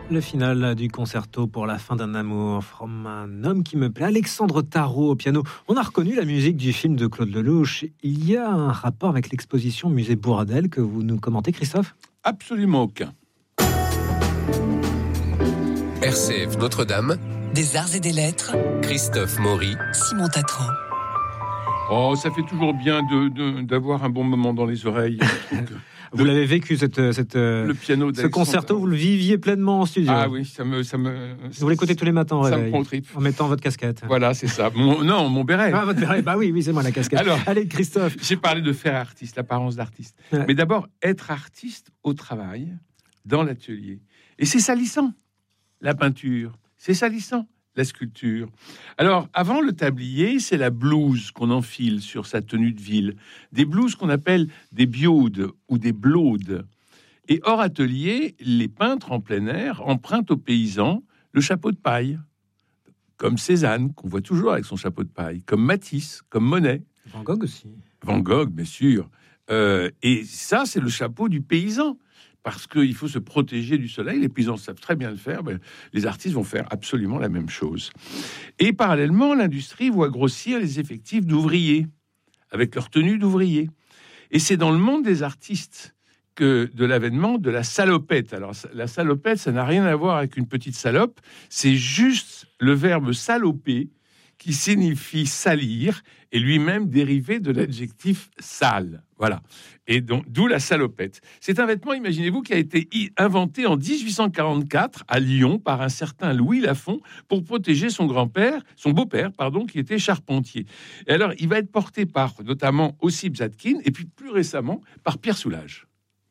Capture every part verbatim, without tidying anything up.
Le final du concerto pour la fin d'un amour, from un homme qui me plaît, Alexandre Tarot au piano. On a reconnu la musique du film de Claude Lelouch. Il y a un rapport avec l'exposition Musée Bourdelle que vous nous commentez, Christophe ? Absolument aucun. R C F Notre-Dame, des arts et des lettres, Christophe Maury, Simon Tatran. Oh, ça fait toujours bien de, de, d'avoir un bon moment dans les oreilles. Vous le, l'avez vécu, cette, cette, le piano ce concerto, vous le viviez pleinement en studio. Ah oui, ça me... Ça me vous l'écoutez tous les matins, ça réveil, me contripe. En mettant votre casquette. Voilà, c'est ça. Mon, non, mon béret. Ah, votre béret, bah oui, oui, c'est moi la casquette. Alors, allez, Christophe. J'ai parlé de faire artiste, l'apparence d'artiste. Ouais. Mais d'abord, être artiste au travail, dans l'atelier. Et c'est salissant, la peinture. C'est salissant. La sculpture. Alors, avant le tablier, c'est la blouse qu'on enfile sur sa tenue de ville. Des blouses qu'on appelle des biaudes ou des blaudes. Et hors atelier, les peintres en plein air empruntent aux paysans le chapeau de paille. Comme Cézanne, qu'on voit toujours avec son chapeau de paille. Comme Matisse, comme Monet. Van Gogh aussi. Van Gogh, bien sûr. Euh, et ça, c'est le chapeau du paysan. Parce qu'il faut se protéger du soleil, les paysans savent très bien le faire, ben, les artistes vont faire absolument la même chose. Et parallèlement, l'industrie voit grossir les effectifs d'ouvriers, avec leur tenue d'ouvriers. Et c'est dans le monde des artistes que de l'avènement de la salopette. Alors, la salopette, ça n'a rien à voir avec une petite salope, c'est juste le verbe saloper, qui signifie salir, et lui-même dérivé de l'adjectif sale. Voilà. Et donc, d'où la salopette. C'est un vêtement, imaginez-vous, qui a été inventé en dix-huit cent quarante-quatre à Lyon par un certain Louis Lafont pour protéger son grand-père, son beau-père, pardon, qui était charpentier. Et alors, il va être porté par notamment Ossip Zadkine et puis plus récemment par Pierre Soulages.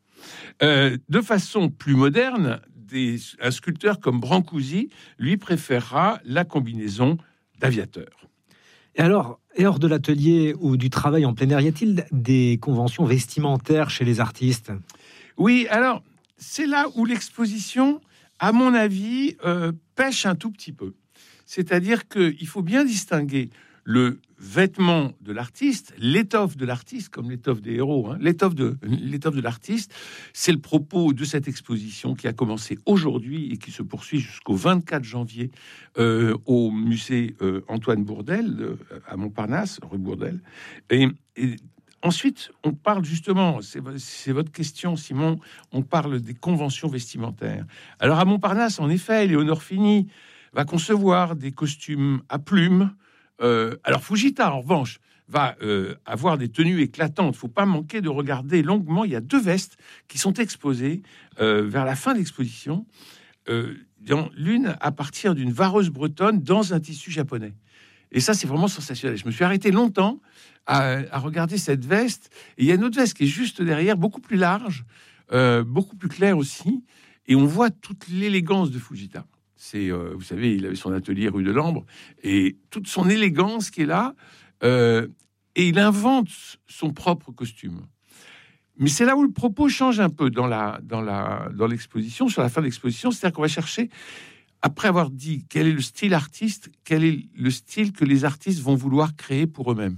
Euh, de façon plus moderne, des, un sculpteur comme Brancusi, lui, préférera la combinaison d'aviateur. Et alors, et hors de l'atelier ou du travail en plein air, y a-t-il des conventions vestimentaires chez les artistes ? Oui, alors, c'est là où l'exposition, à mon avis, euh, pêche un tout petit peu. C'est-à-dire qu'il faut bien distinguer le vêtement de l'artiste, l'étoffe de l'artiste, comme l'étoffe des héros, hein, l'étoffe de, l'étoffe de l'artiste, c'est le propos de cette exposition qui a commencé aujourd'hui et qui se poursuit jusqu'au vingt-quatre janvier euh, au musée euh, Antoine Bourdelle, euh, à Montparnasse, rue Bourdelle. Et, et ensuite, on parle justement, c'est, c'est votre question, Simon, on parle des conventions vestimentaires. Alors à Montparnasse, en effet, Léonore Fini va concevoir des costumes à plumes. Euh, alors Fujita, en revanche, va euh, avoir des tenues éclatantes. Il ne faut pas manquer de regarder longuement. Il y a deux vestes qui sont exposées euh, vers la fin de l'exposition. Euh, dans, l'une à partir d'une vareuse bretonne dans un tissu japonais. Et ça, c'est vraiment sensationnel. Je me suis arrêté longtemps à, à regarder cette veste. Et il y a une autre veste qui est juste derrière, beaucoup plus large, euh, beaucoup plus claire aussi. Et on voit toute l'élégance de Fujita. C'est, euh, vous savez, il avait son atelier rue de l'Ambre et toute son élégance qui est là, euh, et il invente son propre costume. Mais c'est là où le propos change un peu dans la dans la dans l'exposition, sur la fin de l'exposition, c'est-à-dire qu'on va chercher, après avoir dit quel est le style artiste, quel est le style que les artistes vont vouloir créer pour eux-mêmes.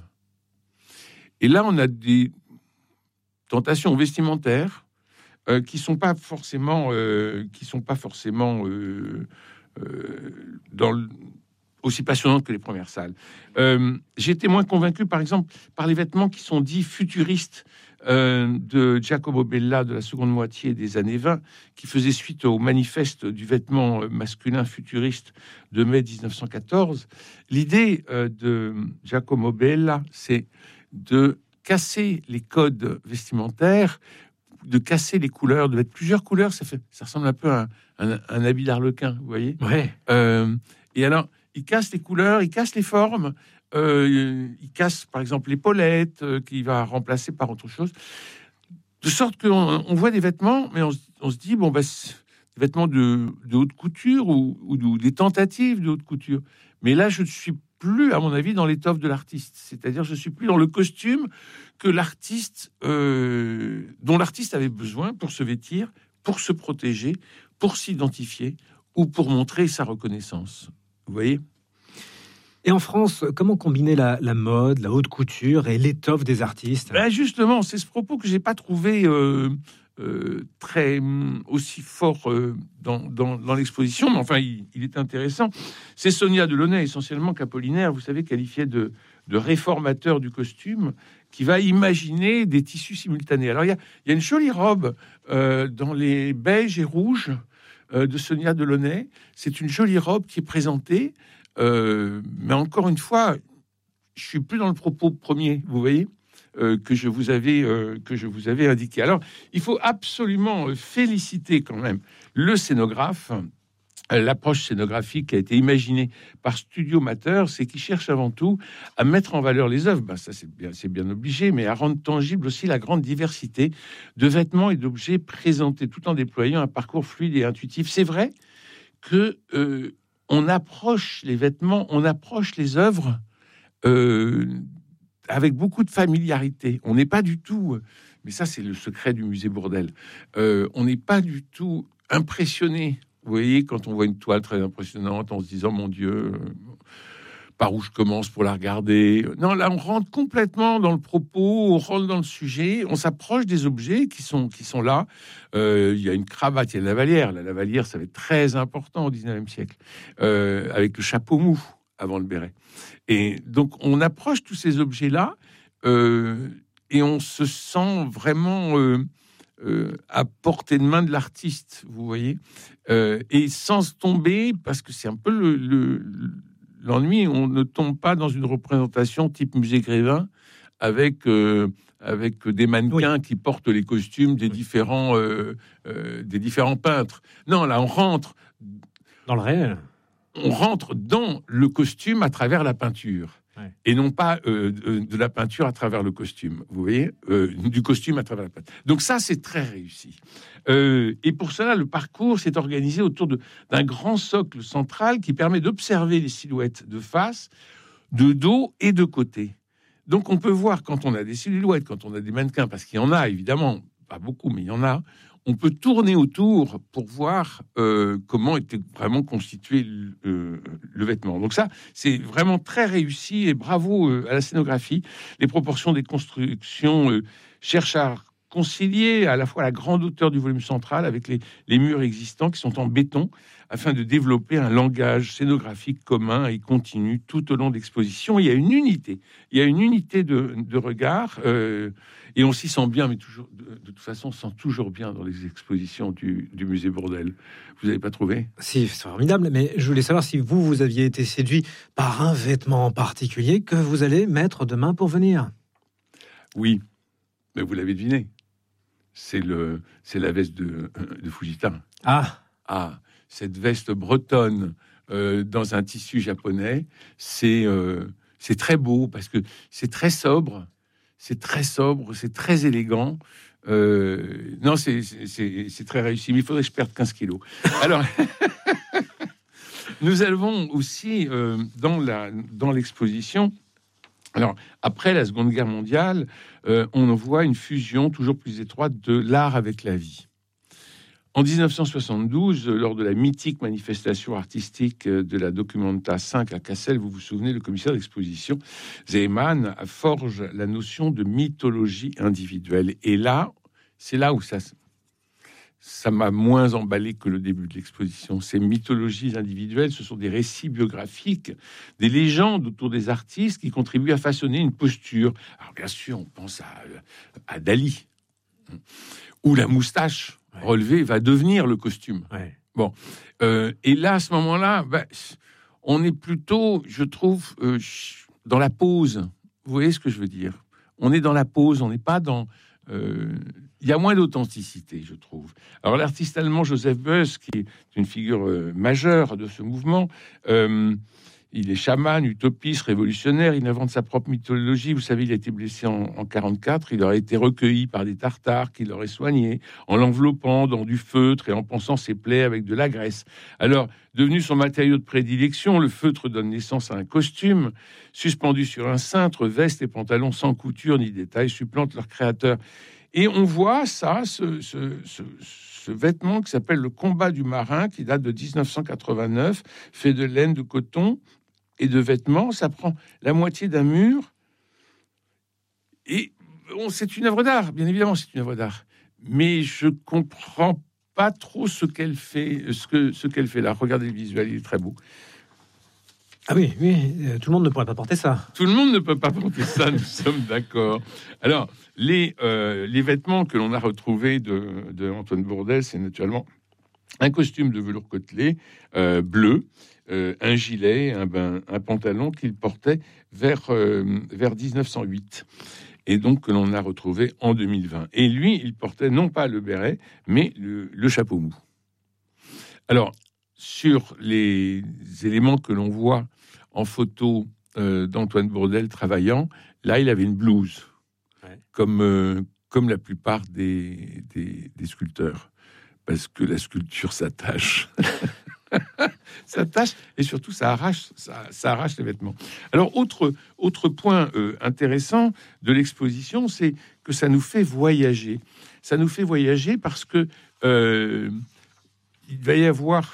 Et là, on a des tentations vestimentaires euh, qui sont pas forcément euh, qui sont pas forcément euh, Euh, dans le, aussi passionnante que les premières salles. Euh, j'ai été moins convaincu, par exemple, par les vêtements qui sont dits futuristes euh, de Giacomo Bella de la seconde moitié des années vingt, qui faisait suite au manifeste du vêtement masculin futuriste de mai dix-neuf cent quatorze. L'idée euh, de Giacomo Bella, c'est de casser les codes vestimentaires, de casser les couleurs, de mettre plusieurs couleurs. Ça fait, ça ressemble un peu à un, un, un habit d'arlequin, vous voyez. Ouais. Euh, et alors, il casse les couleurs, il casse les formes, euh, il casse, par exemple, l'épaulette euh, qu'il va remplacer par autre chose, de sorte qu'on on voit des vêtements, mais on, on se dit, bon, bah, c'est des vêtements de, de haute couture ou, ou, ou des tentatives de haute couture. Mais là, je ne suis plus, à mon avis, dans l'étoffe de l'artiste. C'est-à-dire, je suis plus dans le costume que l'artiste, euh, dont l'artiste avait besoin pour se vêtir, pour se protéger, pour s'identifier ou pour montrer sa reconnaissance. Vous voyez ? Et en France, comment combiner la, la mode, la haute couture et l'étoffe des artistes ? Ben justement, c'est ce propos que j'ai pas trouvé euh, euh, très aussi fort euh, dans, dans, dans l'exposition, mais enfin, il, il est intéressant. C'est Sonia Delaunay, essentiellement qu'Apollinaire, vous savez, qualifié de, de réformateur du costume, qui va imaginer des tissus simultanés. Alors, il y a, il y a une jolie robe euh, dans les beiges et rouges euh, de Sonia Delaunay. C'est une jolie robe qui est présentée, euh, mais encore une fois, je suis plus dans le propos premier, vous voyez, euh, que je vous avais euh, que je vous avais indiqué. Alors, il faut absolument féliciter quand même le scénographe. L'approche scénographique qui a été imaginée par Studio Mater, c'est qu'il cherche avant tout à mettre en valeur les œuvres. Ben, ça, c'est bien, c'est bien obligé, mais à rendre tangible aussi la grande diversité de vêtements et d'objets présentés, tout en déployant un parcours fluide et intuitif. C'est vrai que euh, on approche les vêtements, on approche les œuvres euh, avec beaucoup de familiarité. On n'est pas du tout, mais ça, c'est le secret du musée Bourdelle. Euh, on n'est pas du tout impressionné. Vous voyez, quand on voit une toile très impressionnante, en se disant, mon Dieu, euh, par où je commence pour la regarder? Non, là, on rentre complètement dans le propos, on rentre dans le sujet, on s'approche des objets qui sont, qui sont là. Euh, il y a une cravate, il y a la lavalière. La lavalière, ça va être très important au dix-neuvième siècle, euh, avec le chapeau mou avant le béret. Et donc, on approche tous ces objets-là euh, et on se sent vraiment... Euh, Euh, à portée de main de l'artiste, vous voyez, euh, et sans tomber, parce que c'est un peu le, le, l'ennui, on ne tombe pas dans une représentation type musée Grévin avec euh, avec des mannequins oui. qui portent les costumes des oui. différents euh, euh, des différents peintres. Non, là, on rentre dans le réel. On rentre dans le costume à travers la peinture. Ouais. Et non pas euh, de, de la peinture à travers le costume, vous voyez, euh, du costume à travers la peinture. Donc ça, c'est très réussi. Euh, et pour cela, le parcours s'est organisé autour de, d'un grand socle central qui permet d'observer les silhouettes de face, de dos et de côté. Donc on peut voir quand on a des silhouettes, quand on a des mannequins, parce qu'il y en a évidemment, pas beaucoup, mais il y en a, on peut tourner autour pour voir euh, comment était vraiment constitué le, euh, le vêtement. Donc ça, c'est vraiment très réussi et bravo euh, à la scénographie. Les proportions des constructions euh, cherchent à concilier à la fois la grande hauteur du volume central avec les, les murs existants qui sont en béton afin de développer un langage scénographique commun et continu tout au long de l'exposition. Il y a une unité, il y a une unité de, de regard euh, et on s'y sent bien, mais toujours, de, de toute façon, on se sent toujours bien dans les expositions du, du musée Bourdelle. Vous n'avez pas trouvé? Si, c'est formidable, mais je voulais savoir si vous, vous aviez été séduit par un vêtement en particulier que vous allez mettre demain pour venir. Oui, mais vous l'avez deviné. C'est, le, c'est la veste de, de Fujita. Ah Ah, cette veste bretonne euh, dans un tissu japonais, c'est, euh, c'est très beau parce que c'est très sobre, c'est très sobre, c'est très élégant. Euh, non, c'est, c'est, c'est, c'est très réussi, mais il faudrait que je perde quinze kilos. Alors, nous avons aussi euh, dans, la, dans l'exposition... Alors, après la Seconde Guerre mondiale, euh, on voit une fusion toujours plus étroite de l'art avec la vie. En dix-neuf cent soixante-douze, lors de la mythique manifestation artistique de la Documenta cinq à Cassel, vous vous souvenez, le commissaire d'exposition, Zeeman, forge la notion de mythologie individuelle. Et là, c'est là où ça... ça m'a moins emballé que le début de l'exposition. Ces mythologies individuelles, ce sont des récits biographiques, des légendes autour des artistes qui contribuent à façonner une posture. Alors bien sûr, on pense à, à Dali, où la moustache ouais. relevée va devenir le costume. Ouais. Bon, euh, et là, à ce moment-là, bah, on est plutôt, je trouve, euh, dans la pose. Vous voyez ce que je veux dire? On est dans la pose, on n'est pas dans... Euh, il y a moins d'authenticité, je trouve. Alors, l'artiste allemand Joseph Beuys, qui est une figure euh, majeure de ce mouvement, euh, il est chaman, utopiste, révolutionnaire, il invente sa propre mythologie. Vous savez, il a été blessé en, en quarante-quatre, il aurait été recueilli par des Tartares qui l'auraient soigné, en l'enveloppant dans du feutre et en pansant ses plaies avec de la graisse. Alors, devenu son matériau de prédilection, le feutre donne naissance à un costume. Suspendu sur un cintre, veste et pantalons sans couture ni détail supplantent leur créateur. Et on voit ça, ce, ce, ce, ce vêtement qui s'appelle le combat du marin, qui date de dix-neuf cent quatre-vingt-neuf, fait de laine, de coton et de vêtements. Ça prend la moitié d'un mur. Et bon, c'est une œuvre d'art, bien évidemment, c'est une œuvre d'art. mais je comprends pas trop ce qu'elle fait, ce que ce qu'elle fait là. Regardez le visuel, il est très beau. Ah oui, oui, euh, tout le monde ne pourrait pas porter ça. Tout le monde ne peut pas porter ça, nous sommes d'accord. Alors, les, euh, les vêtements que l'on a retrouvés de, de Antoine Bourdelle, c'est naturellement un costume de velours côtelé euh, bleu, euh, un gilet, un, ben, un pantalon qu'il portait vers, euh, vers dix-neuf cent huit. Et donc que l'on a retrouvé en deux mille vingt. Et lui, il portait non pas le béret, mais le, le chapeau mou. Alors, sur les éléments que l'on voit en photo euh, d'Antoine Bourdelle travaillant, là, il avait une blouse, ouais. comme, euh, comme la plupart des, des, des sculpteurs, parce que la sculpture s'attache. s'attache, et surtout, ça arrache, ça, ça arrache les vêtements. Alors, autre, autre point euh, intéressant de l'exposition, c'est que ça nous fait voyager. Ça nous fait voyager parce que euh, il va y avoir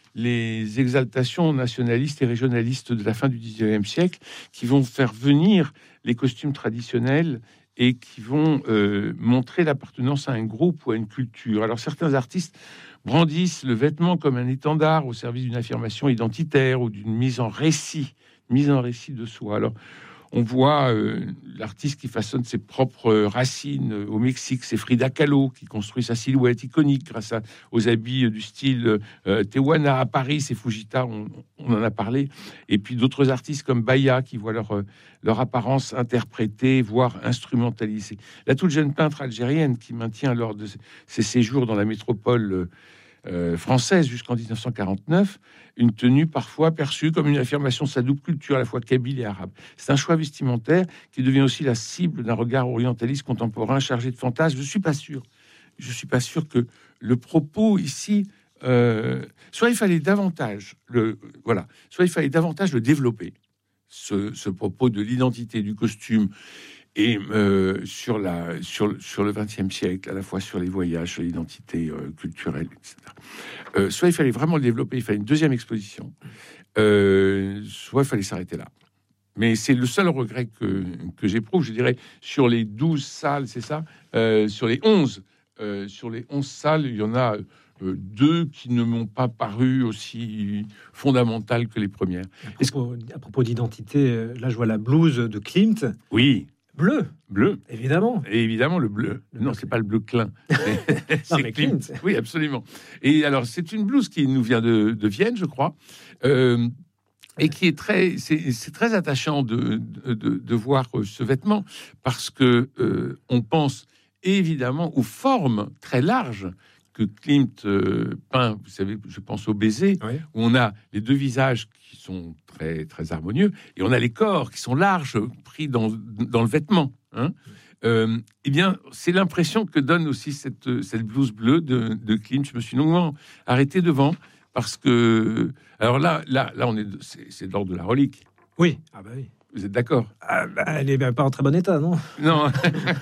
les exaltations nationalistes et régionalistes de la fin du dix-neuvième siècle qui vont faire venir les costumes traditionnels et qui vont euh, montrer l'appartenance à un groupe ou à une culture. Alors certains artistes brandissent le vêtement comme un étendard au service d'une affirmation identitaire ou d'une mise en récit, mise en récit de soi. Alors on voit euh, l'artiste qui façonne ses propres racines au Mexique, c'est Frida Kahlo qui construit sa silhouette iconique grâce à, aux habits du style euh, Tehuana. À Paris, c'est Fujita, on, on en a parlé. Et puis d'autres artistes comme Baya qui voient leur, leur apparence interprétée, voire instrumentalisée. La toute jeune peintre algérienne qui maintient lors de ses séjours dans la métropole Euh, française jusqu'en dix-neuf cent quarante-neuf, une tenue parfois perçue comme une affirmation de sa double culture, à la fois kabyle et arabe. C'est un choix vestimentaire qui devient aussi la cible d'un regard orientaliste contemporain chargé de fantasmes. Je suis pas sûr, je suis pas sûr que le propos ici, euh, soit il fallait davantage le, voilà, soit il fallait davantage le développer, ce, ce propos de l'identité du costume. Et euh, sur, la, sur, sur le vingtième siècle, à la fois sur les voyages, sur l'identité euh, culturelle, et cetera. Euh, soit il fallait vraiment le développer, il fallait une deuxième exposition, euh, soit il fallait s'arrêter là. Mais c'est le seul regret que, que j'éprouve, je dirais, sur les douze salles, c'est ça, euh, sur les onze, euh, sur les onze salles, il y en a euh, deux qui ne m'ont pas paru aussi fondamentales que les premières. À propos, à propos d'identité, là je vois la blouse de Klimt. Oui. Bleu, bleu, évidemment. Et évidemment le bleu. Le non, bleu. C'est pas le bleu Klein. C'est, non, mais Klimt. Klimt. Oui, absolument. Et alors, c'est une blouse qui nous vient de, de Vienne, je crois, euh, et qui est très, c'est, c'est très attachant de, de, de, de voir ce vêtement parce que euh, on pense évidemment aux formes très larges que Klimt euh, peint. Vous savez, je pense au baiser, oui. Où on a les deux visages qui sont très très harmonieux et on a les corps qui sont larges pris dans dans le vêtement. Hein. Euh, eh bien, c'est l'impression que donne aussi cette cette blouse bleue de, de Klimt. Je me suis longuement arrêté devant parce que alors là là là on est c'est, c'est de l'ordre de la relique. Oui. Ah bah oui. Vous êtes d'accord? Ah bah, elle est pas en très bon état, non? Non.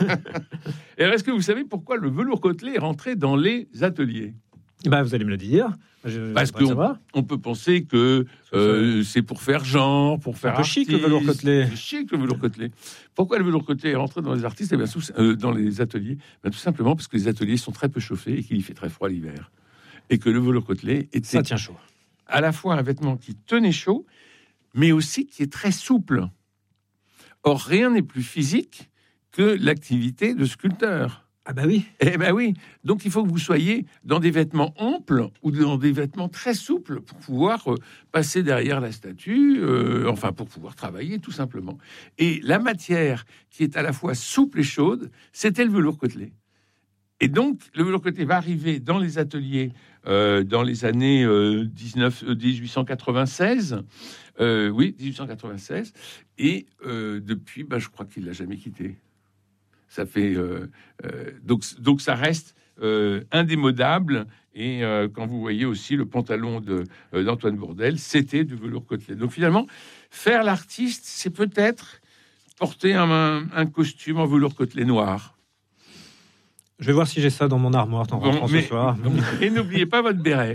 Et est-ce que vous savez pourquoi le velours côtelé est rentré dans les ateliers? Bah, vous allez me le dire. Je, Parce qu'on on peut penser que euh, c'est pour faire genre, pour faire un peu chic le velours côtelé. C'est chic le velours côtelé. Pourquoi le velours côtelé est rentré dans les artistes? Eh bien, tout, euh, dans les ateliers, bien, tout simplement parce que les ateliers sont très peu chauffés et qu'il y fait très froid l'hiver. Et que le velours côtelé était ça tient chaud. À la fois un vêtement qui tenait chaud, mais aussi qui est très souple. Or, rien n'est plus physique que l'activité de sculpteur. Ah bah oui. Eh ben oui. Donc, il faut que vous soyez dans des vêtements amples ou dans des vêtements très souples pour pouvoir euh, passer derrière la statue, euh, enfin, pour pouvoir travailler, tout simplement. Et la matière qui est à la fois souple et chaude, c'était le velours côtelé. Et donc, le velours côtelé va arriver dans les ateliers euh, dans les années euh, dix-neuf, euh, dix-huit cent quatre-vingt-seize. Euh, oui, dix-huit cent quatre-vingt-seize. Et euh, depuis, bah, je crois qu'il l'a jamais quitté. Ça fait euh, euh, donc donc ça reste euh, indémodable. Et euh, quand vous voyez aussi le pantalon de euh, d'Antoine Bourdelle, c'était du velours côtelé. Donc finalement, faire l'artiste, c'est peut-être porter un, un, un costume en velours côtelé noir. Je vais voir si j'ai ça dans mon armoire en rentrant Bon, mais- ce soir. Et n'oubliez pas votre béret.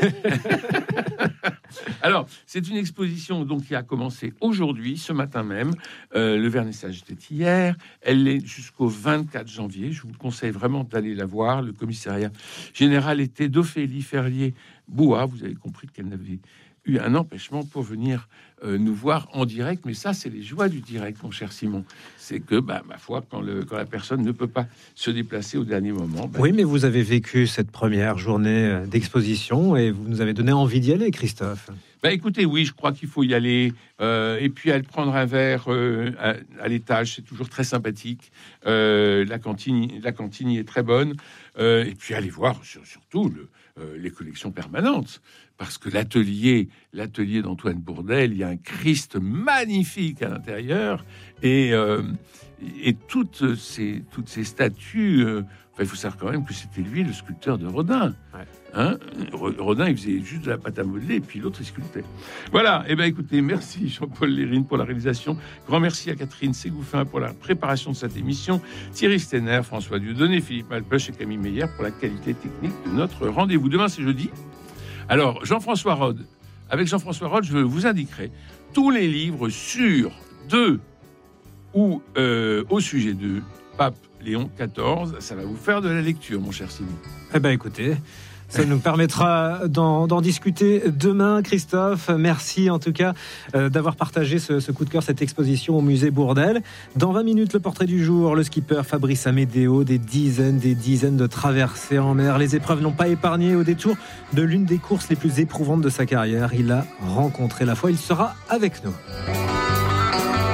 Alors, c'est une exposition donc, qui a commencé aujourd'hui, ce matin même. Euh, le vernissage était hier. Elle est jusqu'au vingt-quatre janvier. Je vous conseille vraiment d'aller la voir. Le commissariat général était d'Ophélie Ferrier-Boua. Vous avez compris qu'elle n'avait eu un empêchement pour venir euh, nous voir en direct. Mais ça, c'est les joies du direct, mon cher Simon. C'est que, bah, ma foi, quand, le, quand la personne ne peut pas se déplacer au dernier moment... bah, Oui, mais vous avez vécu cette première journée d'exposition et vous nous avez donné envie d'y aller, Christophe. Bah écoutez, oui, je crois qu'il faut y aller. Euh, et puis, aller prendre un verre euh, à, à l'étage, c'est toujours très sympathique. Euh, la cantine, la cantine y est très bonne. Euh, et puis, aller voir sur- surtout le, euh, les collections permanentes. Parce que l'atelier, l'atelier d'Antoine Bourdelle, il y a un Christ magnifique à l'intérieur. Et, euh, et toutes ces, toutes ces statues... euh, enfin, il faut savoir quand même que c'était lui, le sculpteur de Rodin. Ouais. Hein, Rodin, il faisait juste de la pâte à modeler, et puis l'autre, il sculptait. Voilà, et eh ben écoutez, merci Jean-Paul Lérine pour la réalisation. Grand merci à Catherine Ségouffin pour la préparation de cette émission. Thierry Stenner, François Dieudonné, Philippe Malpeuch et Camille Meyer pour la qualité technique de notre rendez-vous. Demain, c'est jeudi. Alors, Jean-François Rode. Avec Jean-François Rode, je vous indiquerai tous les livres sur, de ou euh, au sujet de Pape Léon quatorze. Ça va vous faire de la lecture, mon cher Simon. Eh ben, écoutez, ça nous permettra d'en, d'en discuter demain, Christophe. Merci en tout cas euh, d'avoir partagé ce, ce coup de cœur, cette exposition au musée Bourdelle. Dans vingt minutes, le portrait du jour, le skipper Fabrice Amédéo, des dizaines, des dizaines de traversées en mer. Les épreuves n'ont pas épargné au détour de l'une des courses les plus éprouvantes de sa carrière. Il a rencontré la foi, il sera avec nous.